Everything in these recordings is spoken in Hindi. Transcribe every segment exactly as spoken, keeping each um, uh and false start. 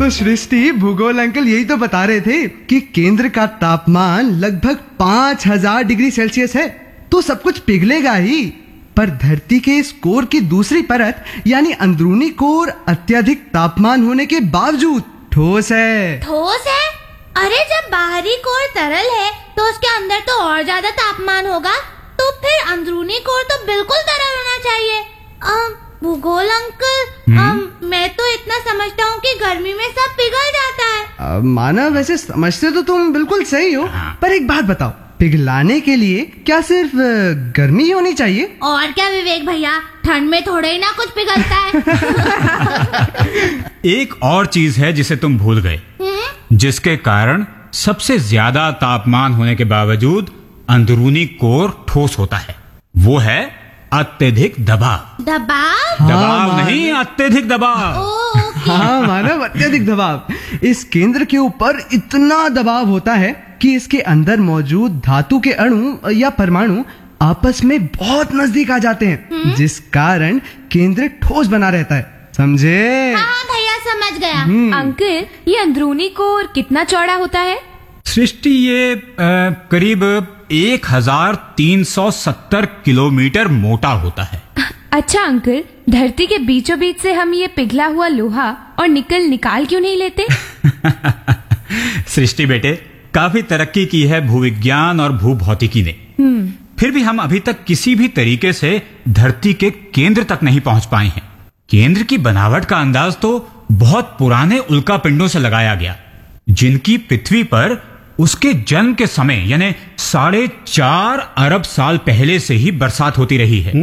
तो सृष्टि, भूगोल अंकल यही तो बता रहे थे कि केंद्र का तापमान लगभग पाँच हजार डिग्री सेल्सियस है, तो सब कुछ पिघलेगा ही। पर धरती के इस कोर की दूसरी परत यानी अंदरूनी कोर अत्यधिक तापमान होने के बावजूद ठोस है। ठोस है? अरे जब बाहरी कोर तरल है तो उसके अंदर तो और ज्यादा तापमान होगा, तो फिर अंदरूनी कोर तो बिल्कुल तरल होना चाहिए। अम, भूगोल अंकल, अम, मैं तो इतना समझता हूँ कि गर्मी में सब पिघल जाता है। माना वैसे समझते तो तुम बिल्कुल सही हो, पर एक बात बताओ, पिघलाने के लिए क्या सिर्फ गर्मी होनी चाहिए? और क्या विवेक भैया, ठंड में थोड़े ही ना कुछ पिघलता है। एक और चीज है जिसे तुम भूल गए, जिसके कारण सबसे ज्यादा तापमान होने के बावजूद अंदरूनी कोर ठोस होता है। वो है अत्यधिक दबाव। दबाव? हाँ, दबाव नहीं, अत्यधिक दबाव। हाँ मानव, अत्यधिक दबाव। इस केंद्र के ऊपर इतना दबाव होता है कि इसके अंदर मौजूद धातु के अणु या परमाणु आपस में बहुत नजदीक आ जाते हैं, जिस कारण केंद्र ठोस बना रहता है। समझे? हाँ भैया, समझ गया। अंकल, ये अंदरूनी कोर कितना चौड़ा होता है? सृष्टि, ये आ, करीब एक हजार तीन सौ सत्तर किलोमीटर मोटा होता है। अच्छा अंकल, धरती के बीचों बीच से हम ये पिघला हुआ लोहा और निकल निकाल क्यों नहीं लेते? सृष्टि बेटे, काफी तरक्की की है भूविज्ञान और भूभौतिकी ने, फिर भी हम अभी तक किसी भी तरीके से धरती के केंद्र तक नहीं पहुंच पाए हैं। केंद्र की बनावट का अंदाज तो बहुत पुराने उल्कापिंडों से लगाया गया, जिनकी पृथ्वी पर उसके जन्म के समय यानी साढ़े चार अरब साल पहले से ही बरसात होती रही है।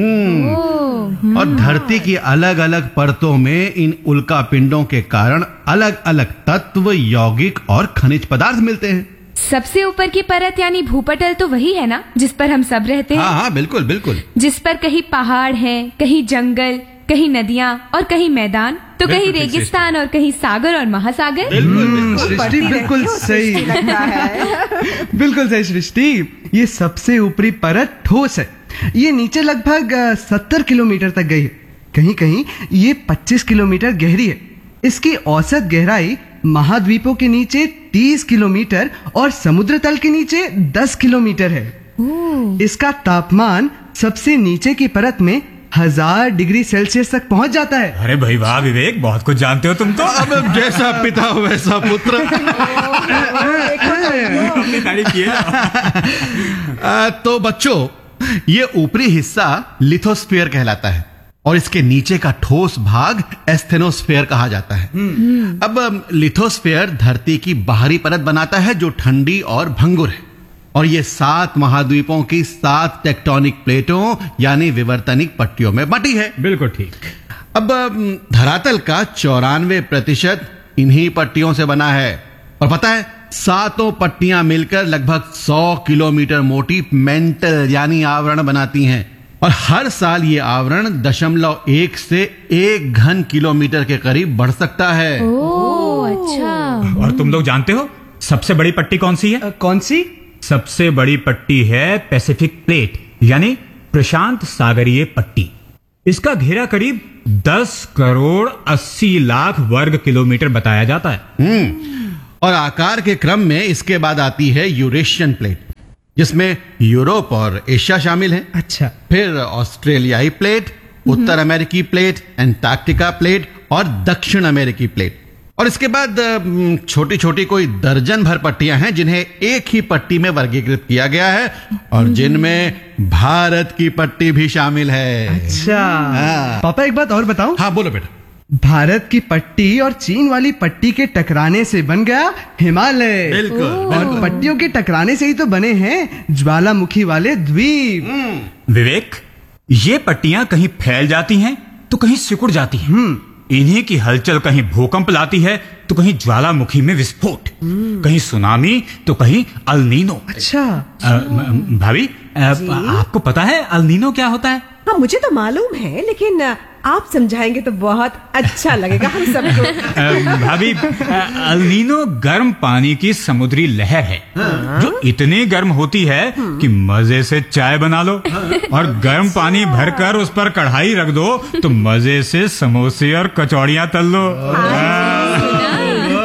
और धरती की अलग अलग परतों में इन उल्कापिंडों के कारण अलग अलग तत्व, यौगिक और खनिज पदार्थ मिलते हैं। सबसे ऊपर की परत यानी भूपटल तो वही है ना, जिस पर हम सब रहते हैं? हाँ हाँ, बिल्कुल बिल्कुल। जिस पर कहीं पहाड़ हैं, कहीं जंगल, कहीं नदियाँ और कहीं मैदान, तो कहीं रेगिस्तान और कहीं सागर और महासागर। सृष्टि बिल्कुल सही, बिल्कुल सही सृष्टि। ये सबसे ऊपरी परत ठोस है। ये नीचे लगभग सत्तर किलोमीटर तक गई है, कहीं कहीं ये पच्चीस किलोमीटर गहरी है। इसकी औसत गहराई महाद्वीपों के नीचे तीस किलोमीटर और समुद्र तल के नीचे दस किलोमीटर है। इसका तापमान सबसे नीचे की परत में हजार डिग्री सेल्सियस तक पहुंच जाता है। अरे भाई वाह विवेक, बहुत कुछ जानते हो तुम तो। अब जैसा पिता वैसा पुत्र। आ, तो बच्चों, ये ऊपरी हिस्सा लिथोस्फीयर कहलाता है और इसके नीचे का ठोस भाग एस्थेनोस्फीयर कहा जाता है। अब लिथोस्फीयर धरती की बाहरी परत बनाता है जो ठंडी और भंगुर है, और ये सात महाद्वीपों की सात टेक्टोनिक प्लेटों यानी विवर्तनिक पट्टियों में बटी है। बिल्कुल ठीक। अब धरातल का चौरानवे प्रतिशत इन्हीं पट्टियों से बना है, और पता है सातों पट्टियां मिलकर लगभग सौ किलोमीटर मोटी मेंटल यानी आवरण बनाती हैं, और हर साल ये आवरण दशमलव एक से एक घन किलोमीटर के करीब बढ़ सकता है। ओह अच्छा। और तुम लोग जानते हो सबसे बड़ी पट्टी कौन सी है? आ, कौन सी? सबसे बड़ी पट्टी है पैसिफिक प्लेट यानी प्रशांत सागरीय पट्टी। इसका घेरा करीब दस करोड़ अस्सी लाख वर्ग किलोमीटर बताया जाता है। हम्म और आकार के क्रम में इसके बाद आती है यूरेशियन प्लेट, जिसमें यूरोप और एशिया शामिल हैं। अच्छा। फिर ऑस्ट्रेलियाई प्लेट, उत्तर अमेरिकी प्लेट, एंटार्क्टिका प्लेट और दक्षिण अमेरिकी प्लेट। और इसके बाद छोटी छोटी कोई दर्जन भर पट्टियां हैं जिन्हें एक ही पट्टी में वर्गीकृत किया गया है, और जिनमें भारत की पट्टी भी शामिल है। अच्छा। हाँ। पापा एक बात और बताऊं? हाँ बोलो बेटा। भारत की पट्टी और चीन वाली पट्टी के टकराने से बन गया हिमालय। बिल्कुल। और पट्टियों के टकराने से ही तो बने हैं ज्वालामुखी वाले द्वीप। विवेक, ये पट्टियां कहीं फैल जाती हैं तो कहीं सिकुड़ जाती हैं। इन्हीं की हलचल कहीं भूकंप लाती है तो कहीं ज्वालामुखी में विस्फोट, कहीं सुनामी तो कहीं अल्नीनो। अच्छा। भाभी, आपको पता है अल्नीनो क्या होता है? हाँ, मुझे तो मालूम है, लेकिन आप समझाएंगे तो बहुत अच्छा लगेगा हम सबको। भाभी, अल्नीनो गर्म पानी की समुद्री लहर है जो इतनी गर्म होती है कि मजे से चाय बना लो, और गर्म पानी भरकर उस पर कढ़ाई रख दो तो मजे से समोसे और कचौड़ियां तल लो।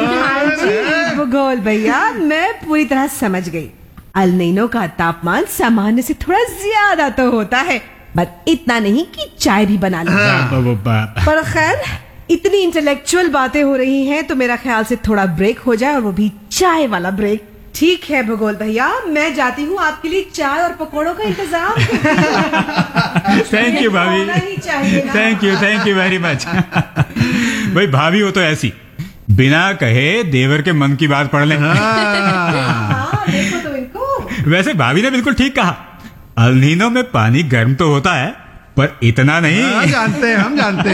भूगोल भैया, मैं पूरी तरह समझ गई। अल नीनो का तापमान सामान्य से थोड़ा ज्यादा तो होता है, बस इतना नहीं कि चाय भी बना लो। पर खैर, इतनी इंटेलेक्चुअल बातें हो रही हैं तो मेरा ख्याल से थोड़ा ब्रेक हो जाए, और वो भी चाय वाला ब्रेक। ठीक है भूगोल भैया, मैं जाती हूँ, आपके लिए चाय और पकौड़ों का इंतजाम। थैंक यू भाभी, thank you thank you very much. भाई भाभी हो तो ऐसी, बिना कहे देवर के मन की बात पढ़ लें। हाँ, देखो तो इनको। वैसे भाभी ने बिल्कुल ठीक कहा, अल नीनो में पानी गर्म तो होता है, पर इतना नहीं। हाँ, जानते हैं, हम जानते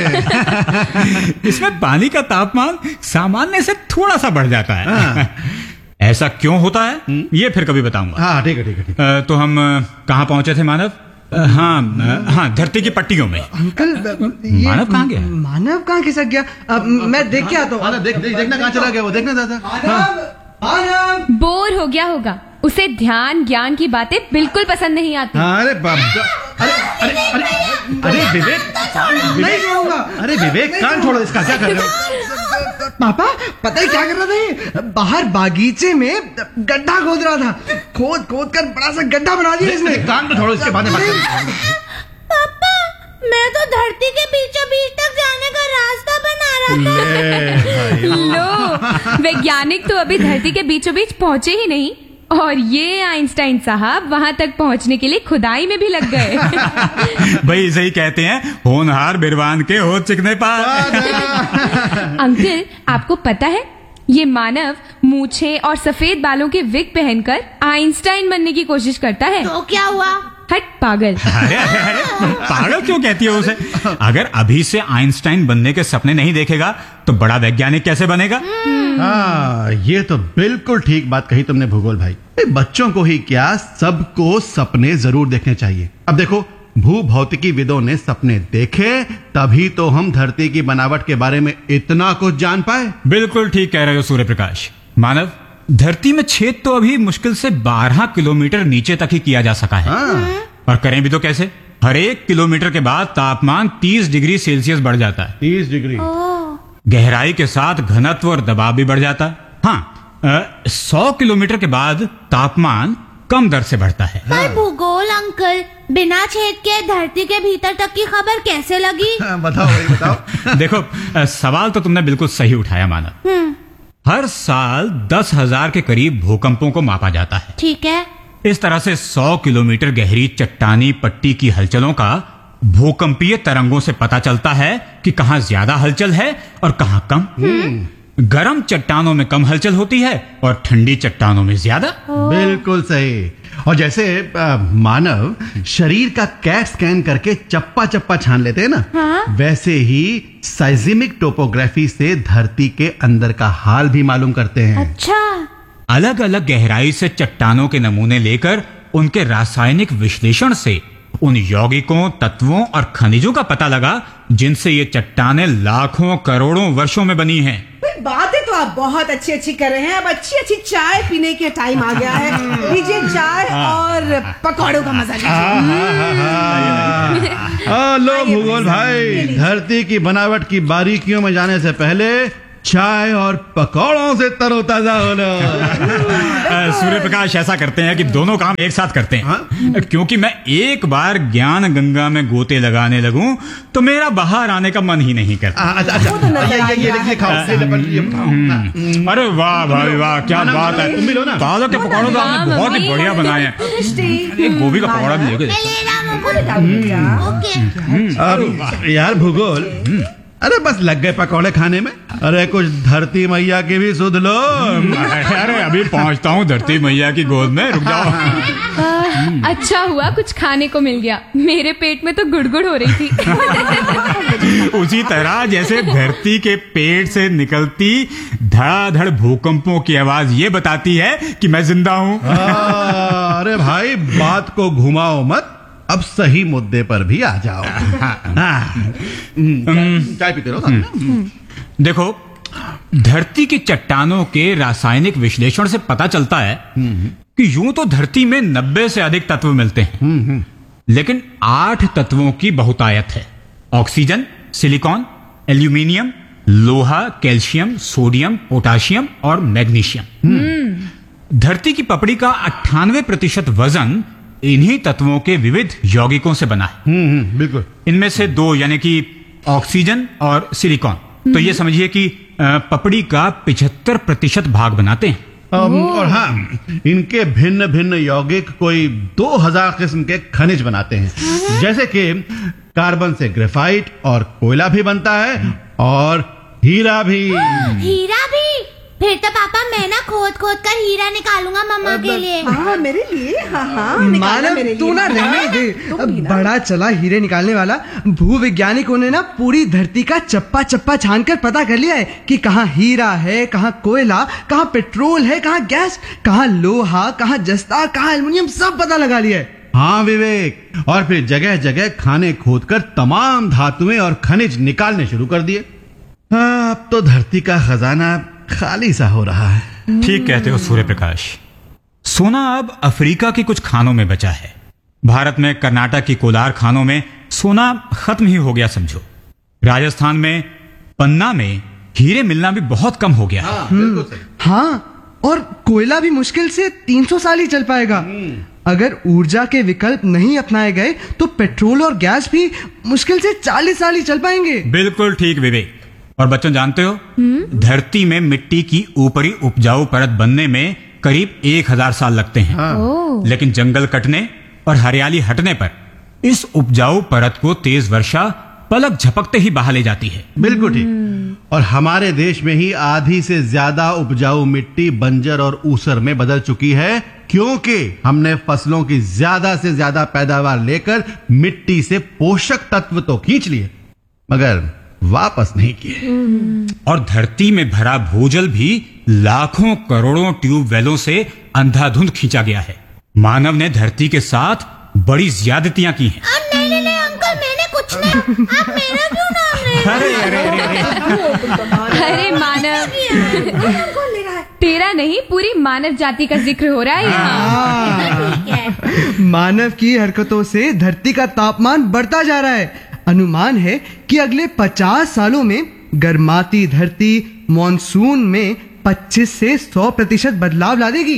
हैं। इसमें पानी का तापमान सामान्य से थोड़ा सा बढ़ जाता है। हाँ। ऐसा क्यों होता है ये फिर कभी बताऊंगा। हाँ ठीक है ठीक है ठीक अ, तो हम अ, कहाँ पहुंचे थे मानव? अ, हाँ अ, हाँ धरती की पट्टियों में। अंकल, ये मानव कहाँ गया? मानव कहाँ खिसक गया? अब मैं देख के आता हूँ। है। देख देख देखना कहाँ चला गया वो, देखना दादा। मानव, मानव। बोर हो गया होगा, उसे ध्यान ज्ञान की बातें बिल्कुल पसंद नहीं आती। हाँ, अरे बाप, अरे अरे अरे अरे विवेक, नहीं छोड़ूंगा। अरे विवेक, कान छोड़ो इसका, क्या कर रहे हो? पापा, पता है क्या कर रहा था ये? बाहर बागीचे में गड्ढा खोद रहा था। खोद खोद कर बड़ा सा गड्ढा बना दिया इसने। कान तो छोड़ो, इसके बाद में बात करेंगे। पापा, मैं तो धरती के बीचों बीच तक जाने का रास्ता बना रहा था। लो, वैज्ञानिक तो अभी धरती के बीचों बीच पहुंचे ही नहीं, और ये आइंस्टाइन साहब वहां तक पहुंचने के लिए खुदाई में भी लग गए। भाई इसे ही कहते हैं, होनहार बिरवान के हो चिकने पार। अंकल, आपको पता है ये मानव मूछे और सफेद बालों के विग पहनकर आइंस्टाइन बनने की कोशिश करता है। तो क्या हुआ? हट पागल। अरे अरे अरे पागल क्यों कहती है उसे? अगर अभी से आइंस्टाइन बनने के सपने नहीं देखेगा तो बड़ा वैज्ञानिक कैसे बनेगा? हाँ, ये तो बिल्कुल ठीक बात कही तुमने भूगोल भाई। ए, बच्चों को ही क्या, सबको सपने जरूर देखने चाहिए। अब देखो, भू भौतिकी विदों ने सपने देखे, तभी तो हम धरती की बनावट के बारे में इतना कुछ जान पाए। बिल्कुल ठीक कह रहे हो सूर्य प्रकाश। मानव, धरती में छेद तो अभी मुश्किल से बारह किलोमीटर नीचे तक ही किया जा सका है। हाँ। और करें भी तो कैसे? हर एक किलोमीटर के बाद तापमान तीस डिग्री सेल्सियस बढ़ जाता है। तीस डिग्री। गहराई के साथ घनत्व और दबाव भी बढ़ जाता है। हाँ, सौ किलोमीटर के बाद तापमान कम दर से बढ़ता है। पर भूगोल अंकल, बिना छेद के धरती के भीतर तक की खबर कैसे लगी? हाँ, बताओ भाई बताओ। देखो, अ, सवाल तो तुमने बिल्कुल सही उठाया मानव। हर साल दस हजार के करीब भूकंपों को मापा जाता है। ठीक है। इस तरह से सौ किलोमीटर गहरी चट्टानी पट्टी की हलचलों का भूकंपीय तरंगों से पता चलता है कि कहां ज्यादा हलचल है और कहां कम। गर्म चट्टानों में कम हलचल होती है और ठंडी चट्टानों में ज्यादा। बिल्कुल सही। और जैसे आ, मानव शरीर का कैट स्कैन करके चप्पा चप्पा छान लेते हैं ना, हाँ? वैसे ही साइजिमिक टोपोग्राफी से धरती के अंदर का हाल भी मालूम करते हैं। अच्छा। अलग अलग गहराई से चट्टानों के नमूने लेकर उनके रासायनिक विश्लेषण से उन यौगिकों, तत्वों और खनिजों का पता लगा जिनसे ये चट्टानें लाखों करोड़ों वर्षों में बनी हैं। बातें तो आप बहुत अच्छी अच्छी कर रहे हैं। अब अच्छी अच्छी चाय पीने के टाइम आ गया है। लीजिए चाय और पकौड़ों का मजा लीजिए। लो भूगोल भाई, धरती की बनावट की बारीकियों में जाने से पहले चाय और पकौड़ों से तरोताजा होना। सूर्य प्रकाश, ऐसा करते हैं कि दोनों काम एक साथ करते हैं। हाँ? क्योंकि मैं एक बार ज्ञान गंगा में गोते लगाने लगूं तो मेरा बाहर आने का मन ही नहीं करता। अच्छा अच्छा, ये ये ये खाओ, ये खाओ। अरे वाह भाई वाह, क्या बात है। तुम भी लो ना। पालक के पकौड़े तो आपने बहुत ही बढ़िया बनाए हैं। एक गोभी का पकौड़ा भी लेके अब यार भूगोल, अरे बस लग गए पकौड़े खाने में। अरे कुछ धरती मैया की भी सुध लो। अरे अभी पहुंचता हूँ धरती मैया की गोद में, रुक जाओ। आ, अच्छा हुआ कुछ खाने को मिल गया, मेरे पेट में तो गुड़गुड़ हो रही थी। उसी तरह जैसे धरती के पेट से निकलती धड़ाधड़ भूकंपों की आवाज ये बताती है कि मैं जिंदा हूँ। अरे भाई, बात को घुमाओ मत, अब सही मुद्दे पर भी आ जाओ। चाय पीते रहो। देखो, धरती की चट्टानों के रासायनिक विश्लेषण से पता चलता है कि यूं तो धरती में नब्बे से अधिक तत्व मिलते हैं, लेकिन आठ तत्वों की बहुतायत है। ऑक्सीजन, सिलिकॉन, एल्यूमिनियम, लोहा, कैल्शियम, सोडियम, पोटाशियम और मैग्नीशियम। धरती की पपड़ी का अट्ठानवे प्रतिशत वजन इन्हीं तत्वों के विविध यौगिकों से बना है। हम्म हम्म, बिल्कुल। इनमें से दो यानी कि ऑक्सीजन और सिलिकॉन तो ये समझिए कि अ, पपड़ी का पिछहत्तर प्रतिशत भाग बनाते हैं। अम, और हाँ, इनके भिन्न भिन्न यौगिक कोई दो हजार किस्म के खनिज बनाते हैं, जैसे कि कार्बन से ग्रेफाइट और कोयला भी बनता है और हीरा भी। हीरा भी? फिर तो पापा मैं ना खोद खोद कर हीरा निकालूंगा मम्मा के लिए। हाँ मेरे लिए, हाँ हाँ निकालना मानव मेरे तू लिए। ना रहने दे। तुम भी ना। बड़ा चला हीरे निकालने वाला। भूवैज्ञानिकों ने ना पूरी धरती का चप्पा चप्पा छान कर पता कर लिया है कि कहाँ हीरा है, कहाँ कोयला, कहाँ पेट्रोल है, कहाँ गैस, कहाँ लोहा, कहाँ जस्ता, कहाँ एल्युमिनियम, सब पता लगा लिया है। हाँ विवेक, और फिर जगह जगह खाने खोदकर तमाम धातुएं और खनिज निकालने शुरू कर दिए। हाँ, अब तो धरती का खजाना खाली सा हो रहा है। ठीक कहते हो सूर्य प्रकाश। सोना अब अफ्रीका के कुछ खानों में बचा है। भारत में कर्नाटक की कोलार खानों में सोना खत्म ही हो गया समझो। राजस्थान में पन्ना में हीरे मिलना भी बहुत कम हो गया है। बिल्कुल सही। हाँ, और कोयला भी मुश्किल से तीन सौ साल ही चल पाएगा। अगर ऊर्जा के विकल्प नहीं अपनाए गए तो पेट्रोल और गैस भी मुश्किल से चालीस साल ही चल पाएंगे। बिल्कुल ठीक विवेक। और बच्चों जानते हो, धरती में मिट्टी की ऊपरी उपजाऊ परत बनने में करीब एक हजार साल लगते हैं। लेकिन जंगल कटने और हरियाली हटने पर इस उपजाऊ परत को तेज वर्षा पलक झपकते ही बहा ले जाती है। बिल्कुल ठीक। और हमारे देश में ही आधी से ज्यादा उपजाऊ मिट्टी बंजर और ऊसर में बदल चुकी है, क्योंकि हमने फसलों की ज्यादा से ज्यादा पैदावार लेकर मिट्टी से पोषक तत्व तो खींच लिए मगर वापस नहीं किए। और धरती में भरा भूजल भी लाखों करोड़ों ट्यूबवेलों से अंधाधुंध खींचा गया है। मानव ने धरती के साथ बड़ी ज्यादतियां की हैं। अब नहीं नहीं नहीं अंकल, मैंने कुछ नहीं। आप मेरा क्यों नाम ले रहे अरे अरे अरे अरे मानव, तेरा नहीं पूरी मानव जाति का जिक्र हो रहा है यहाँ। ठीक है। मानव की हरकतों से धरती का तापमान बढ़ता जा रहा है। अनुमान है कि अगले पचास सालों में गर्माती धरती मॉनसून में पच्चीस से सौ प्रतिशत बदलाव ला देगी।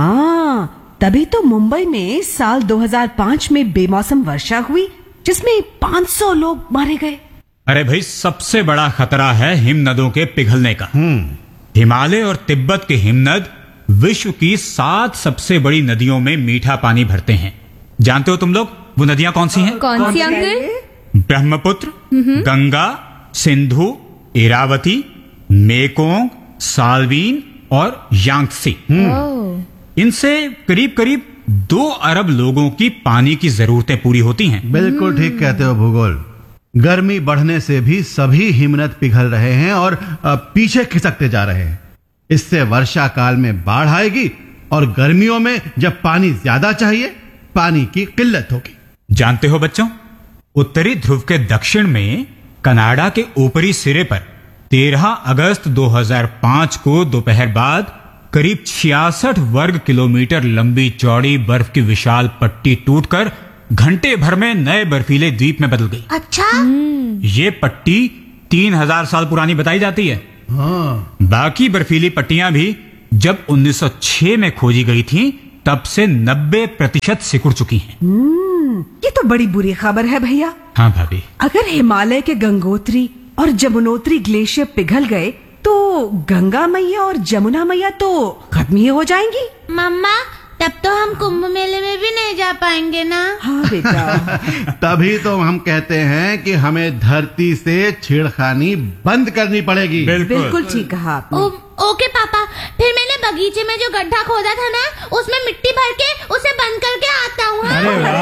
हाँ, तभी तो मुंबई में साल दो हज़ार पाँच में बेमौसम वर्षा हुई जिसमें पाँच सौ लोग मारे गए। अरे भाई, सबसे बड़ा खतरा है हिमनदों के पिघलने का। हिमालय और तिब्बत के हिमनद विश्व की सात सबसे बड़ी नदियों में मीठा पानी भरते हैं। जानते हो तुम लोग वो नदियां कौन सी हैं? कौन सी अंकल? ब्रह्मपुत्र, गंगा, सिंधु, इरावती, मेकोंग, साल्वीन और यांगत्से। इनसे करीब करीब दो अरब लोगों की पानी की जरूरतें पूरी होती हैं। बिल्कुल ठीक कहते हो भूगोल। गर्मी बढ़ने से भी सभी हिमनद पिघल रहे हैं और अ, पीछे खिसकते जा रहे हैं। इससे वर्षा काल में बाढ़ आएगी और गर्मियों में जब पानी ज्यादा चाहिए, पानी की किल्लत होगी। जानते हो बच्चों, उत्तरी ध्रुव के दक्षिण में कनाडा के ऊपरी सिरे पर तेरह अगस्त दो हज़ार पाँच को दोपहर बाद करीब छियासठ वर्ग किलोमीटर लंबी चौड़ी बर्फ की विशाल पट्टी टूटकर घंटे भर में नए बर्फीले द्वीप में बदल गई। अच्छा, ये पट्टी तीन हजार साल पुरानी बताई जाती है। हाँ। बाकी बर्फीली पट्टियां भी जब उन्नीस सौ छह में खोजी गई थीं, तब से नब्बे प्रतिशत सिकुड़ चुकी हैं। ये तो बड़ी बुरी खबर है भैया। हाँ भाभी। अगर हिमालय के गंगोत्री और जमुनोत्री ग्लेशियर पिघल गए तो गंगा मैया और जमुना मैया तो खत्म ही हो जाएंगी। मम्मा तब तो हम कुंभ मेले में भी नहीं जा पाएंगे ना। हाँ बेटा। तभी तो हम कहते हैं कि हमें धरती से छेड़खानी बंद करनी पड़ेगी। बिल्कुल ठीक कहा आपने। ओ, ओके पापा, फिर मैंने बगीचे में जो गड्ढा खोदा था ना, उसमें मिट्टी भर के उसे बंद करके आता हूँ। हाँ?